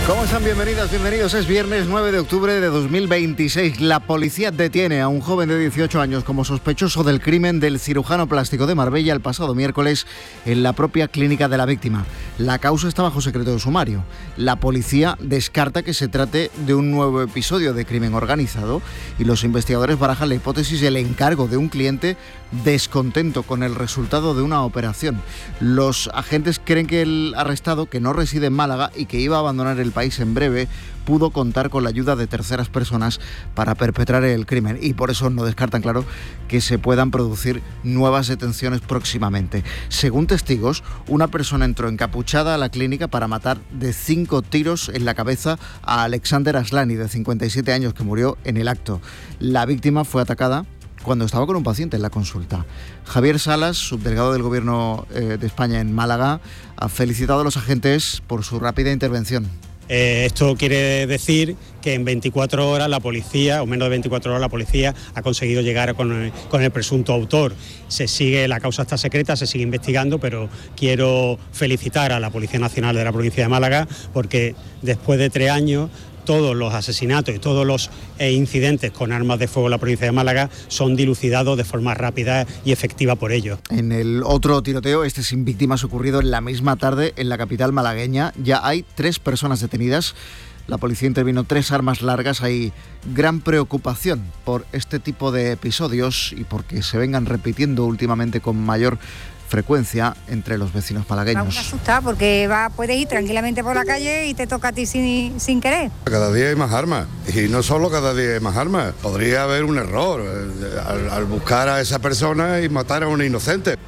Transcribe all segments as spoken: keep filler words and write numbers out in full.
¿Cómo están? Bienvenidas, bienvenidos. Es viernes nueve de octubre de dos mil veintiséis. La policía detiene a un joven de dieciocho años como sospechoso del crimen del cirujano plástico de Marbella el pasado miércoles en la propia clínica de la víctima. La causa está bajo secreto de sumario. La policía descarta que se trate de un nuevo episodio de crimen organizado y los investigadores barajan la hipótesis del encargo de un cliente descontento con el resultado de una operación. Los agentes creen que el arrestado, que no reside en Málaga y que iba a abandonar el país en breve, pudo contar con la ayuda de terceras personas para perpetrar el crimen y por eso no descartan, claro, que se puedan producir nuevas detenciones próximamente. Según testigos, una persona entró encapuchada a la clínica para matar de cinco tiros en la cabeza a Alexander Aslani, de cincuenta y siete años, que murió en el acto. La víctima fue atacada cuando estaba con un paciente en la consulta. Javier Salas, subdelegado del Gobierno eh, de España en Málaga, ha felicitado a los agentes por su rápida intervención. Eh, esto quiere decir que en veinticuatro horas la policía, o menos de veinticuatro horas, la policía ha conseguido llegar con el, con el presunto autor. Se sigue, la causa está secreta, se sigue investigando, pero quiero felicitar a la Policía Nacional de la provincia de Málaga porque después de tres años todos los asesinatos y todos los eh, incidentes con armas de fuego en la provincia de Málaga son dilucidados de forma rápida y efectiva por ello. En el otro tiroteo, este sin víctimas, ocurrido en la misma tarde en la capital malagueña, ya hay tres personas detenidas. La policía intervino tres armas largas. Hay gran preocupación por este tipo de episodios y porque se vengan repitiendo últimamente con mayor frecuencia entre los vecinos malagueños. Vamos a asustar porque va, puedes ir tranquilamente por la calle y te toca a ti sin, sin querer. Cada día hay más armas y no solo cada día hay más armas. Podría haber un error al, al buscar a esa persona y matar a un inocente.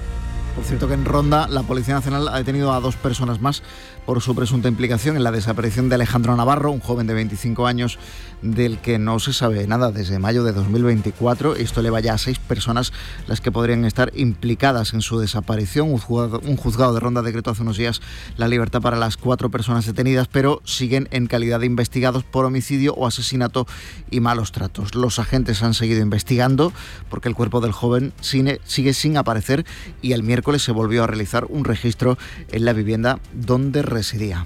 Por cierto que en Ronda la Policía Nacional ha detenido a dos personas más por su presunta implicación en la desaparición de Alejandro Navarro, un joven de veinticinco años del que no se sabe nada desde mayo de dos mil veinticuatro. Esto eleva ya a seis personas las que podrían estar implicadas en su desaparición. Un juzgado, un juzgado de Ronda decretó hace unos días la libertad para las cuatro personas detenidas, pero siguen en calidad de investigados por homicidio o asesinato y malos tratos. Los agentes han seguido investigando porque el cuerpo del joven sigue, sigue sin aparecer y el miércoles se volvió a realizar un registro en la vivienda donde residía.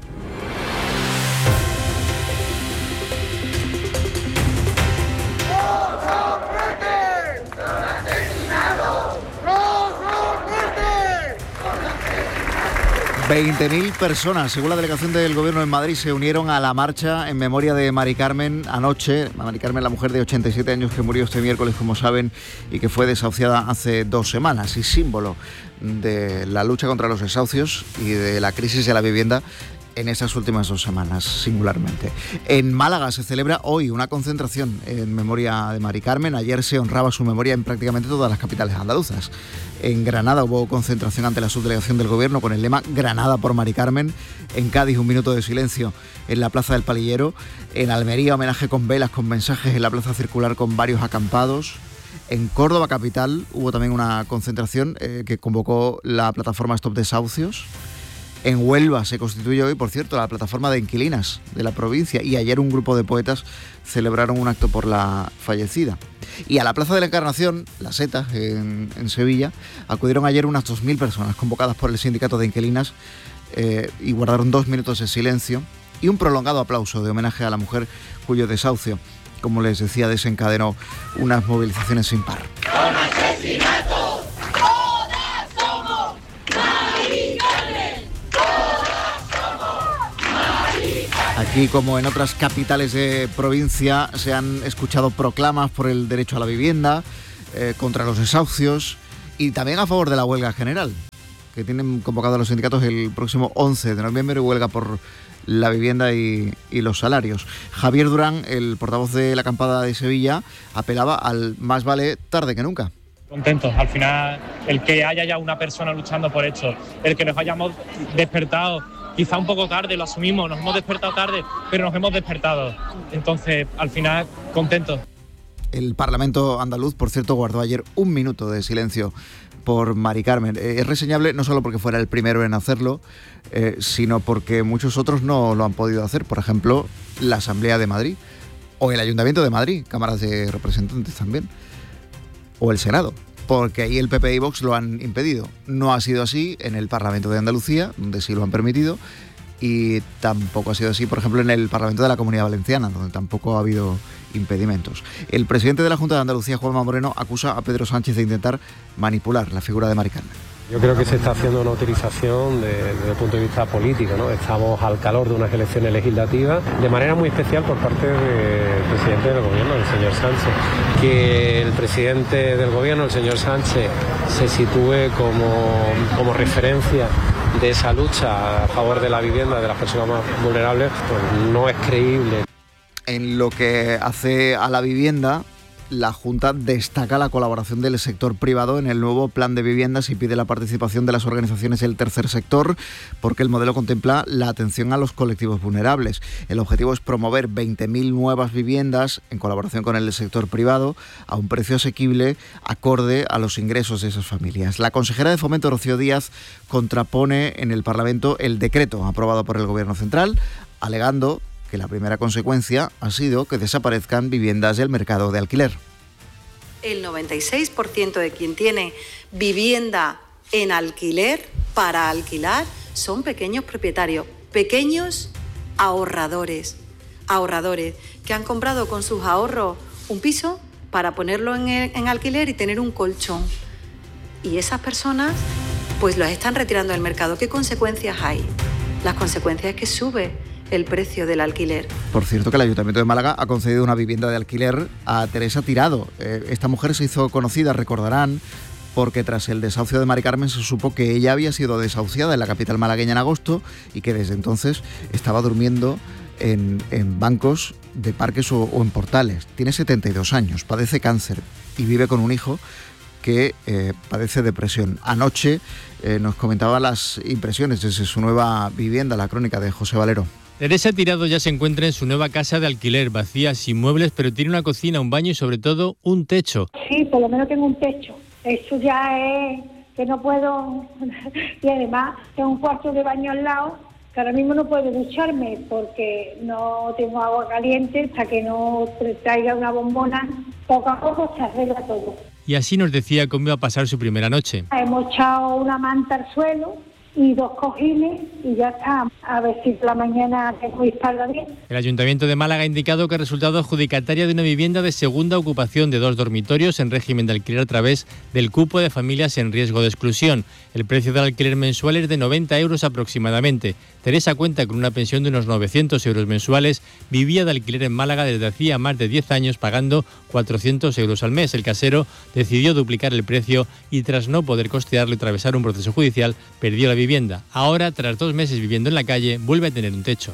veinte mil personas, según la delegación del Gobierno en Madrid, se unieron a la marcha en memoria de Mari Carmen anoche. Mari Carmen, la mujer de ochenta y siete años que murió este miércoles, como saben, y que fue desahuciada hace dos semanas, y símbolo de la lucha contra los desahucios y de la crisis de la vivienda en esas últimas dos semanas, singularmente. En Málaga se celebra hoy una concentración en memoria de Mari Carmen. Ayer se honraba su memoria en prácticamente todas las capitales andaluzas. En Granada hubo concentración ante la subdelegación del Gobierno con el lema Granada por Mari Carmen. En Cádiz un minuto de silencio en la Plaza del Palillero. En Almería homenaje con velas, con mensajes en la Plaza Circular con varios acampados. En Córdoba capital hubo también una concentración eh, que convocó la plataforma Stop Desahucios. En Huelva se constituye hoy, por cierto, la plataforma de inquilinas de la provincia y ayer un grupo de poetas celebraron un acto por la fallecida. Y a la Plaza de la Encarnación, la Seta, en, en Sevilla, acudieron ayer unas dos mil personas convocadas por el sindicato de inquilinas eh, y guardaron dos minutos de silencio y un prolongado aplauso de homenaje a la mujer cuyo desahucio, como les decía, desencadenó unas movilizaciones sin par. ¡Con asesinato! Aquí, como en otras capitales de provincia, se han escuchado proclamas por el derecho a la vivienda, eh, contra los desahucios y también a favor de la huelga general, que tienen convocado a los sindicatos el próximo once de noviembre, huelga por la vivienda y, y los salarios. Javier Durán, el portavoz de la acampada de Sevilla, apelaba al más vale tarde que nunca. Contentos, al final, el que haya ya una persona luchando por esto, el que nos hayamos despertado quizá un poco tarde, lo asumimos, nos hemos despertado tarde, pero nos hemos despertado. Entonces, al final, contentos. El Parlamento andaluz, por cierto, guardó ayer un minuto de silencio por Mari Carmen. Es reseñable no solo porque fuera el primero en hacerlo, eh, sino porque muchos otros no lo han podido hacer. Por ejemplo, la Asamblea de Madrid o el Ayuntamiento de Madrid, cámaras de representantes también, o el Senado, porque ahí el P P y Vox lo han impedido. No ha sido así en el Parlamento de Andalucía, donde sí lo han permitido, y tampoco ha sido así, por ejemplo, en el Parlamento de la Comunidad Valenciana, donde tampoco ha habido impedimentos. El presidente de la Junta de Andalucía, Juanma Moreno, acusa a Pedro Sánchez de intentar manipular la figura de Mari Carmen. Yo creo que se está haciendo una utilización de, desde el punto de vista político, ¿no? Estamos al calor de unas elecciones legislativas, de manera muy especial por parte del presidente del gobierno, el señor Sánchez. Que el presidente del gobierno, el señor Sánchez, se sitúe como, como referencia de esa lucha a favor de la vivienda de las personas más vulnerables, pues no es creíble. En lo que hace a la vivienda, la Junta destaca la colaboración del sector privado en el nuevo plan de viviendas y pide la participación de las organizaciones del tercer sector porque el modelo contempla la atención a los colectivos vulnerables. El objetivo es promover veinte mil nuevas viviendas en colaboración con el sector privado a un precio asequible acorde a los ingresos de esas familias. La consejera de Fomento, Rocío Díaz, contrapone en el Parlamento el decreto aprobado por el Gobierno central, alegando que la primera consecuencia ha sido que desaparezcan viviendas del mercado de alquiler. El noventa y seis por ciento de quien tiene vivienda en alquiler para alquilar son pequeños propietarios, pequeños ahorradores, ahorradores que han comprado con sus ahorros un piso para ponerlo en, el, en alquiler y tener un colchón. Y esas personas pues los están retirando del mercado. ¿Qué consecuencias hay? Las consecuencias es que sube el precio del alquiler. Por cierto, que el Ayuntamiento de Málaga ha concedido una vivienda de alquiler a Teresa Tirado. Eh, esta mujer se hizo conocida, recordarán, porque tras el desahucio de Mari Carmen se supo que ella había sido desahuciada en la capital malagueña en agosto y que desde entonces estaba durmiendo en, en bancos de parques o, o en portales. Tiene setenta y dos años, padece cáncer y vive con un hijo que eh, padece depresión. Anoche eh, nos comentaba las impresiones desde su nueva vivienda, la crónica de José Valero. Teresa Tirado ya se encuentra en su nueva casa de alquiler, vacía, sin muebles, pero tiene una cocina, un baño y sobre todo un techo. Sí, por lo menos tengo un techo. Eso ya es que no puedo... Y además tengo un cuarto de baño al lado, que ahora mismo no puedo ducharme porque no tengo agua caliente, hasta que no traiga una bombona. Poco a poco se arregla todo. Y así nos decía cómo iba a pasar su primera noche. Hemos echado una manta al suelo y dos cojines y ya está. A ver si por la mañana tengo espalda bien. El Ayuntamiento de Málaga ha indicado que ha resultado adjudicataria de una vivienda de segunda ocupación de dos dormitorios en régimen de alquiler a través del cupo de familias en riesgo de exclusión. El precio del alquiler mensual es de noventa euros aproximadamente. Teresa cuenta con una pensión de unos novecientos euros mensuales. Vivía de alquiler en Málaga desde hacía más de diez años pagando cuatrocientos euros al mes. El casero decidió duplicar el precio y tras no poder costearlo y atravesar un proceso judicial, perdió la vivienda. Ahora, tras dos meses viviendo en la calle, vuelve a tener un techo.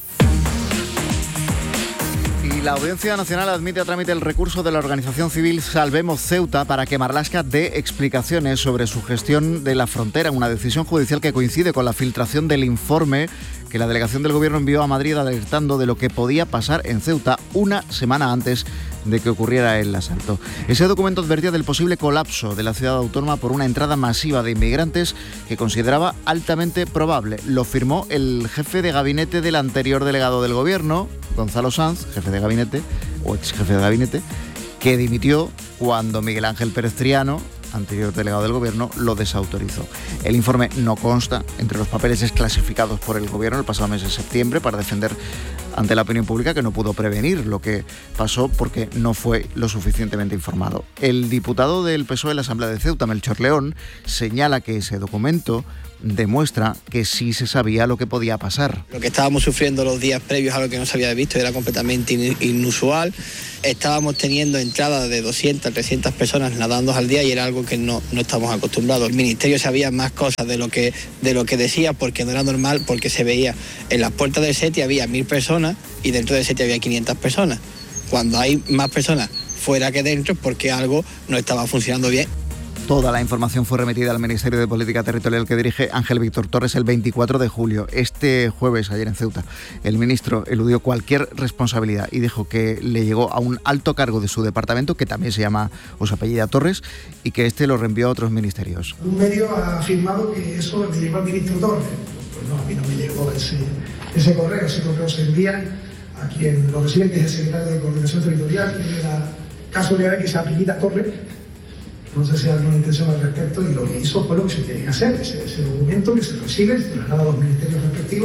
Y la Audiencia Nacional admite a trámite el recurso de la organización civil Salvemos Ceuta para que Marlaska dé explicaciones sobre su gestión de la frontera, una decisión judicial que coincide con la filtración del informe que la delegación del Gobierno envió a Madrid alertando de lo que podía pasar en Ceuta una semana antes de que ocurriera el asalto. Ese documento advertía del posible colapso de la ciudad autónoma por una entrada masiva de inmigrantes que consideraba altamente probable. Lo firmó el jefe de gabinete del anterior delegado del Gobierno, Gonzalo Sanz, jefe de gabinete o ex jefe de gabinete, que dimitió cuando Miguel Ángel Pérez Triano, anterior delegado del Gobierno, lo desautorizó. El informe no consta entre los papeles desclasificados por el Gobierno el pasado mes de septiembre para defender ante la opinión pública que no pudo prevenir lo que pasó porque no fue lo suficientemente informado. El diputado del P S O E en la Asamblea de Ceuta, Melchor León, señala que ese documento demuestra que sí se sabía lo que podía pasar. Lo que estábamos sufriendo los días previos a lo que no se había visto era completamente inusual. Estábamos teniendo entradas de doscientas, trescientas personas nadando al día y era algo que no, no estamos acostumbrados. El Ministerio sabía más cosas de lo que de lo que decía porque no era normal, porque se veía en las puertas del SETI había mil personas y dentro del SETI había quinientas personas. Cuando hay más personas fuera que dentro es porque algo no estaba funcionando bien. Toda la información fue remitida al Ministerio de Política Territorial que dirige Ángel Víctor Torres el veinticuatro de julio. Este jueves, ayer en Ceuta, el ministro eludió cualquier responsabilidad y dijo que le llegó a un alto cargo de su departamento, que también se llama o se apellida Torres, y que este lo reenvió a otros ministerios. Un medio ha afirmado que eso le llegó al ministro Torres. Pues no, a mí no me llegó ese, ese correo. Ese correo se envía a quien lo recibe, que es el secretario de Coordinación Territorial, que es la casualidad que se apellida Torres. No sé si hay alguna intención al respecto y lo que hizo fue lo que se tenía que hacer, ese, ese documento que se recibe, se traslada a los ministerios respectivos.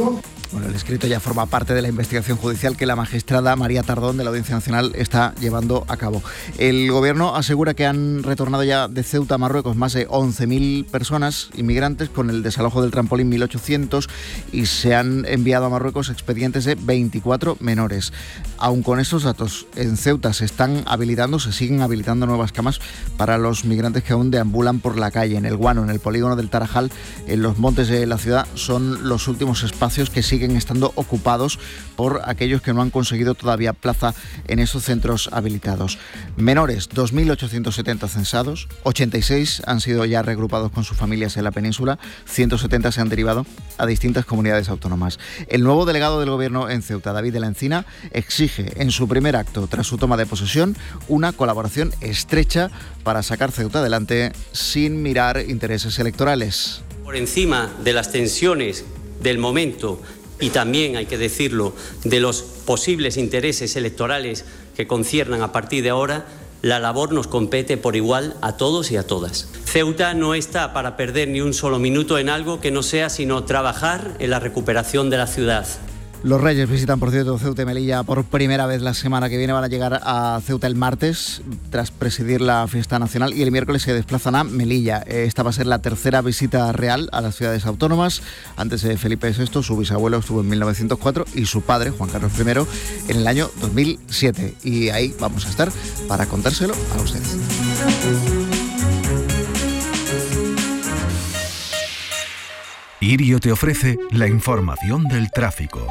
Bueno, el escrito ya forma parte de la investigación judicial que la magistrada María Tardón de la Audiencia Nacional está llevando a cabo. El Gobierno asegura que han retornado ya de Ceuta a Marruecos más de once mil personas inmigrantes con el desalojo del trampolín mil ochocientos y se han enviado a Marruecos expedientes de veinticuatro menores. Aun con estos datos, en Ceuta se están habilitando, se siguen habilitando nuevas camas para los migrantes que aún deambulan por la calle. En el Guano, en el polígono del Tarajal, en los montes de la ciudad, son los últimos espacios que siguen estando ocupados por aquellos que no han conseguido todavía plaza en esos centros habilitados. Menores, dos mil ochocientos setenta censados, ochenta y seis han sido ya reagrupados con sus familias en la península, ciento setenta se han derivado a distintas comunidades autónomas. El nuevo delegado del Gobierno en Ceuta, David de la Encina, exige en su primer acto tras su toma de posesión una colaboración estrecha para sacar Ceuta adelante sin mirar intereses electorales. Por encima de las tensiones del momento y también, hay que decirlo, de los posibles intereses electorales que conciernan a partir de ahora, la labor nos compete por igual a todos y a todas. Ceuta no está para perder ni un solo minuto en algo que no sea sino trabajar en la recuperación de la ciudad. Los Reyes visitan, por cierto, Ceuta y Melilla por primera vez la semana que viene. Van a llegar a Ceuta el martes tras presidir la fiesta nacional y el miércoles se desplazan a Melilla. Esta va a ser la tercera visita real a las ciudades autónomas. Antes de Felipe sexto, su bisabuelo estuvo en mil novecientos cuatro y su padre, Juan Carlos primero, en el año dos mil siete. Y ahí vamos a estar para contárselo a ustedes. Irio te ofrece la información del tráfico.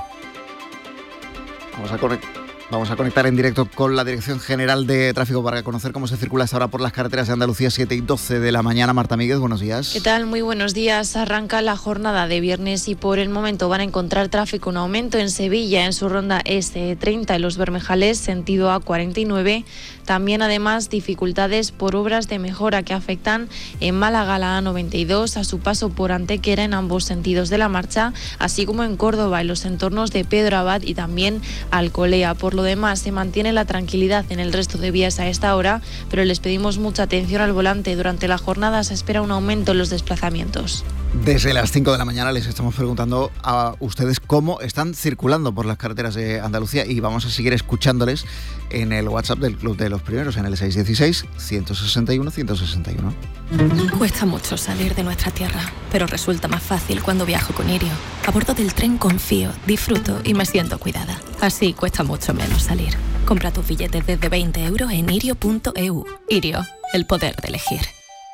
Vamos a, conect- vamos a conectar en directo con la Dirección General de Tráfico para conocer cómo se circula esta hora por las carreteras de Andalucía, siete y doce de la mañana. Marta Míguez, buenos días. ¿Qué tal? Muy buenos días. Arranca la jornada de viernes y por el momento van a encontrar tráfico en aumento en Sevilla, en su ronda ese treinta en Los Bermejales, sentido A cuarenta y nueve. También, además, dificultades por obras de mejora que afectan en Málaga la A noventa y dos, a su paso por Antequera en ambos sentidos de la marcha, así como en Córdoba, en los entornos de Pedro Abad y también Alcolea. Por lo demás, se mantiene la tranquilidad en el resto de vías a esta hora, pero les pedimos mucha atención al volante. Durante la jornada se espera un aumento en los desplazamientos. Desde las cinco de la mañana les estamos preguntando a ustedes cómo están circulando por las carreteras de Andalucía y vamos a seguir escuchándoles en el WhatsApp del Club de los Primeros, en el seis uno seis, uno seis uno, uno seis uno. Cuesta mucho salir de nuestra tierra, pero resulta más fácil cuando viajo con Irio. A bordo del tren confío, disfruto y me siento cuidada. Así cuesta mucho menos salir. Compra tus billetes desde veinte euros en irio punto e u. Irio, el poder de elegir.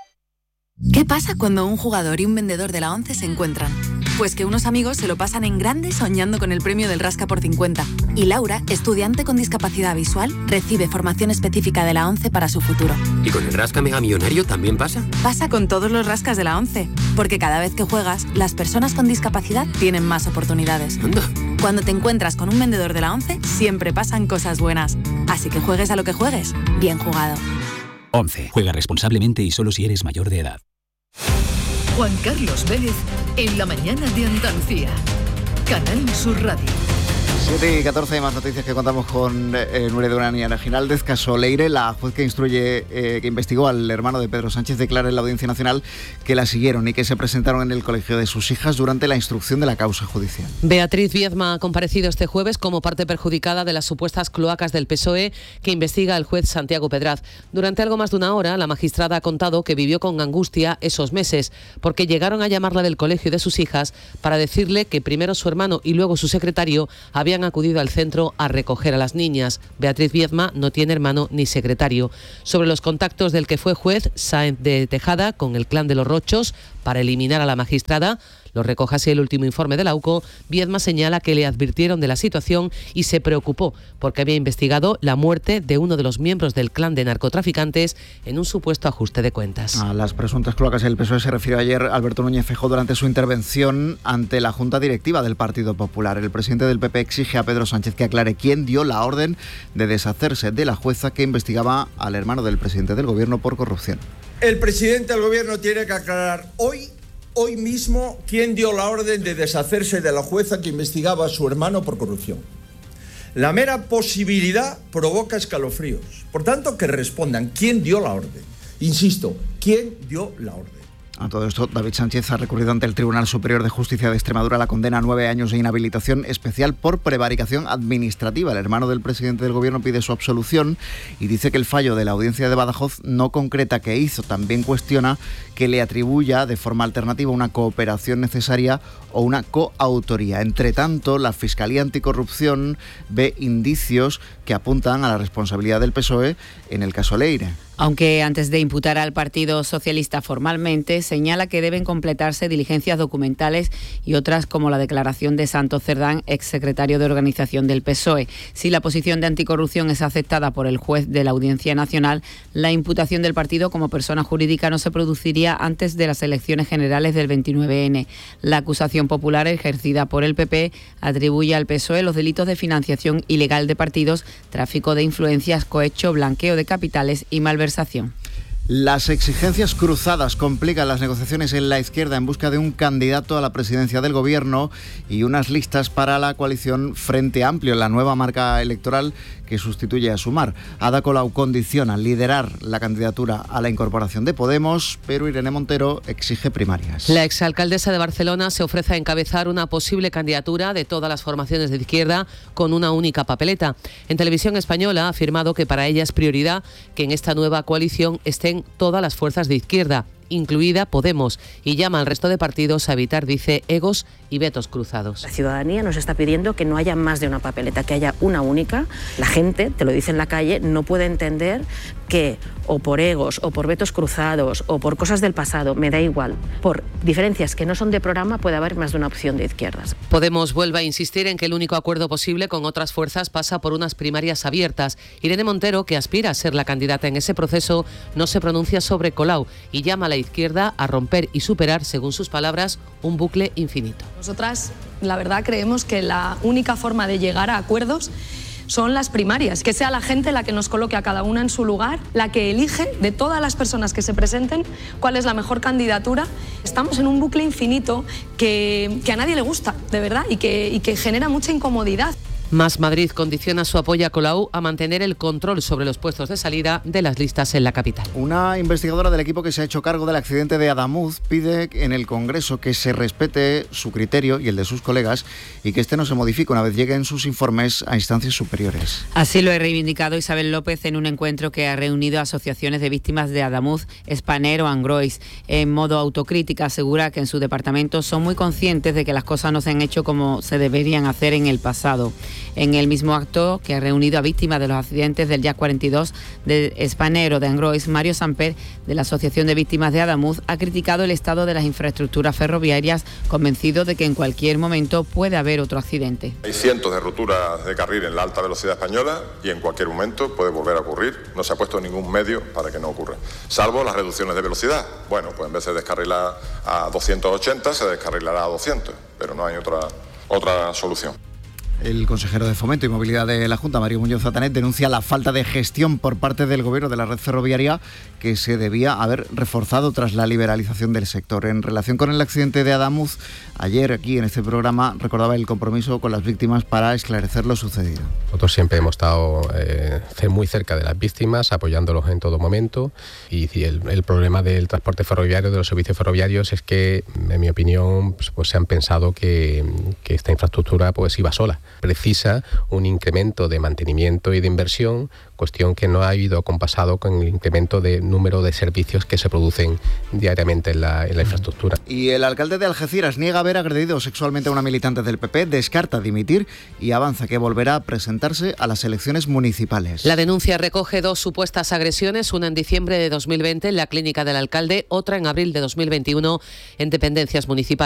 ¿Qué pasa cuando un jugador y un vendedor de la ONCE se encuentran? Pues que unos amigos se lo pasan en grande soñando con el premio del Rasca por cincuenta. Y Laura, estudiante con discapacidad visual, recibe formación específica de la ONCE para su futuro. ¿Y con el Rasca Mega Millonario también pasa? Pasa con todos los rascas de la ONCE, porque cada vez que juegas, las personas con discapacidad tienen más oportunidades. Anda. Cuando te encuentras con un vendedor de la ONCE, siempre pasan cosas buenas. Así que juegues a lo que juegues, bien jugado. ONCE. Juega responsablemente y solo si eres mayor de edad. Juan Carlos Vélez en la mañana de Andalucía. Canal Sur Radio. siete y catorce hay más noticias que contamos con eh, Nuria Durán y Ana Ginaldez. Caso Leire, la juez que instruye, eh, que investigó al hermano de Pedro Sánchez, declara en la Audiencia Nacional que la siguieron y que se presentaron en el colegio de sus hijas durante la instrucción de la causa judicial. Beatriz Viedma ha comparecido este jueves como parte perjudicada de las supuestas cloacas del P S O E que investiga el juez Santiago Pedraz. Durante algo más de una hora, la magistrada ha contado que vivió con angustia esos meses, porque llegaron a llamarla del colegio de sus hijas para decirle que primero su hermano y luego su secretario habían acudido al centro a recoger a las niñas. Beatriz Viedma no tiene hermano ni secretario. Sobre los contactos del que fue juez Sáenz de Tejada con el clan de los Rochos para eliminar a la magistrada, lo recoge así el último informe de la U C O, Viedma señala que le advirtieron de la situación y se preocupó porque había investigado la muerte de uno de los miembros del clan de narcotraficantes en un supuesto ajuste de cuentas. A las presuntas cloacas del P S O E se refirió ayer Alberto Núñez Feijóo durante su intervención ante la Junta Directiva del Partido Popular. El presidente del P P exige a Pedro Sánchez que aclare quién dio la orden de deshacerse de la jueza que investigaba al hermano del presidente del Gobierno por corrupción. El presidente del Gobierno tiene que aclarar hoy Hoy mismo, ¿quién dio la orden de deshacerse de la jueza que investigaba a su hermano por corrupción? La mera posibilidad provoca escalofríos. Por tanto, que respondan quién dio la orden. Insisto, ¿quién dio la orden? A todo esto, David Sánchez ha recurrido ante el Tribunal Superior de Justicia de Extremadura la condena a nueve años de inhabilitación especial por prevaricación administrativa. El hermano del presidente del Gobierno pide su absolución y dice que el fallo de la Audiencia de Badajoz no concreta qué hizo. También cuestiona que le atribuya de forma alternativa una cooperación necesaria o una coautoría. Entre tanto, la Fiscalía Anticorrupción ve indicios que apuntan a la responsabilidad del P S O E en el caso Leire. Aunque antes de imputar al Partido Socialista formalmente, señala que deben completarse diligencias documentales y otras como la declaración de Santos Cerdán, exsecretario de organización del P S O E. Si la posición de anticorrupción es aceptada por el juez de la Audiencia Nacional, la imputación del partido como persona jurídica no se produciría antes de las elecciones generales del veintinueve ene. La acusación popular ejercida por el P P atribuye al P S O E los delitos de financiación ilegal de partidos, tráfico de influencias, cohecho, blanqueo de capitales y malversación. Las exigencias cruzadas complican las negociaciones en la izquierda en busca de un candidato a la presidencia del Gobierno y unas listas para la coalición Frente Amplio, la nueva marca electoral que sustituye a Sumar. Ada Colau condiciona liderar la candidatura a la incorporación de Podemos, pero Irene Montero exige primarias. La exalcaldesa de Barcelona se ofrece a encabezar una posible candidatura de todas las formaciones de izquierda con una única papeleta. En Televisión Española ha afirmado que para ella es prioridad que en esta nueva coalición estén todas las fuerzas de izquierda, incluida Podemos, y llama al resto de partidos a evitar, dice, egos y vetos cruzados. La ciudadanía nos está pidiendo que no haya más de una papeleta, que haya una única. La gente, te lo dice en la calle, no puede entender que o por egos, o por vetos cruzados, o por cosas del pasado, me da igual, por diferencias que no son de programa puede haber más de una opción de izquierdas. Podemos vuelve a insistir en que el único acuerdo posible con otras fuerzas pasa por unas primarias abiertas. Irene Montero, que aspira a ser la candidata en ese proceso, no se pronuncia sobre Colau y llama a la izquierda a romper y superar, según sus palabras, un bucle infinito. Nosotras, la verdad, creemos que la única forma de llegar a acuerdos son las primarias, que sea la gente la que nos coloque a cada una en su lugar, la que elige de todas las personas que se presenten cuál es la mejor candidatura. Estamos en un bucle infinito que, que a nadie le gusta, de verdad, y que, y que genera mucha incomodidad. Más Madrid condiciona su apoyo a Colau a mantener el control sobre los puestos de salida de las listas en la capital. Una investigadora del equipo que se ha hecho cargo del accidente de Adamuz pide en el Congreso que se respete su criterio y el de sus colegas y que este no se modifique una vez lleguen sus informes a instancias superiores. Así lo ha reivindicado Isabel López en un encuentro que ha reunido asociaciones de víctimas de Adamuz, Spanair o Angrois. En modo autocrítica asegura que en su departamento son muy conscientes de que las cosas no se han hecho como se deberían hacer en el pasado. En el mismo acto que ha reunido a víctimas de los accidentes del Jazz cuarenta y dos, de Spanair o de Angrois, Mario Samper, de la Asociación de Víctimas de Adamuz, ha criticado el estado de las infraestructuras ferroviarias, convencido de que en cualquier momento puede haber otro accidente. Hay cientos de roturas de carril en la alta velocidad española y en cualquier momento puede volver a ocurrir. No se ha puesto ningún medio para que no ocurra, salvo las reducciones de velocidad. Bueno, pues en vez de descarrilar a doscientos ochenta, se descarrilará a doscientos, pero no hay otra, otra solución. El consejero de Fomento y Movilidad de la Junta, Mario Muñoz Atanet, denuncia la falta de gestión por parte del Gobierno de la red ferroviaria que se debía haber reforzado tras la liberalización del sector. En relación con el accidente de Adamuz, ayer aquí en este programa recordaba el compromiso con las víctimas para esclarecer lo sucedido. Nosotros siempre hemos estado eh, muy cerca de las víctimas, apoyándolos en todo momento, y, y el, el problema del transporte ferroviario, de los servicios ferroviarios, es que, en mi opinión, pues, pues se han pensado que, que esta infraestructura pues iba sola. Precisa un incremento de mantenimiento y de inversión, cuestión que no ha ido compasado con el incremento de número de servicios que se producen diariamente en la, en la infraestructura. Y el alcalde de Algeciras niega haber agredido sexualmente a una militante del P P, descarta dimitir y avanza que volverá a presentarse a las elecciones municipales. La denuncia recoge dos supuestas agresiones, una en diciembre de dos mil veinte en la clínica del alcalde, otra en abril de dos mil veintiuno en dependencias municipales.